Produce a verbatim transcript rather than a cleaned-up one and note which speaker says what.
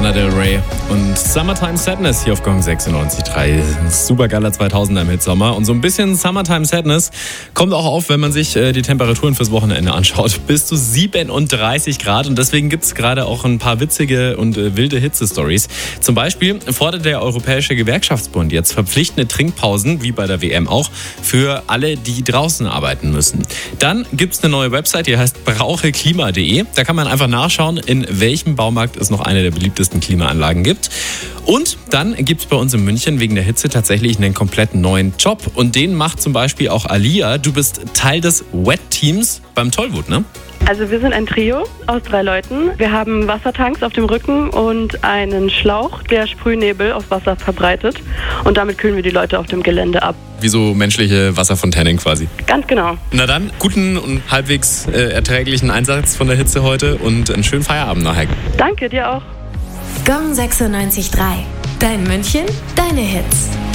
Speaker 1: Lana Del Rey und Summertime Sadness hier auf Gong sechsundneunzig Komma drei. Super geiler zweitausender im Mitsommer. Und so ein bisschen Summertime Sadness kommt auch auf, wenn man sich äh, die Temperaturen fürs Wochenende anschaut. Bis zu siebenunddreißig Grad. Und deswegen gibt es gerade auch ein paar witzige und äh, wilde Hitze-Stories. Zum Beispiel fordert der Europäische Gewerkschaftsbund jetzt verpflichtende Trinkpausen, wie bei der W M auch, für alle, die draußen arbeiten müssen. Dann gibt es eine neue Website, die heißt brauche klima punkt de. Da kann man einfach nachschauen, in welchem Baumarkt es noch eine der beliebtesten Klimaanlagen gibt. Und dann gibt es bei uns in München wegen der Hitze tatsächlich einen komplett neuen Job. Und den macht zum Beispiel auch Alia. Du bist Teil des Wet-Teams beim Tollwood, ne?
Speaker 2: Also wir sind ein Trio aus drei Leuten. Wir haben Wassertanks auf dem Rücken und einen Schlauch, der Sprühnebel auf Wasser verbreitet. Und damit kühlen wir die Leute auf dem Gelände ab.
Speaker 1: Wie so menschliche Wasserfontänen quasi.
Speaker 2: Ganz genau.
Speaker 1: Na dann, guten und halbwegs äh, erträglichen Einsatz von der Hitze heute und einen schönen Feierabend nachher.
Speaker 2: Danke, dir auch.
Speaker 3: Gong sechsundneunzig Komma drei. Dein München, deine Hits.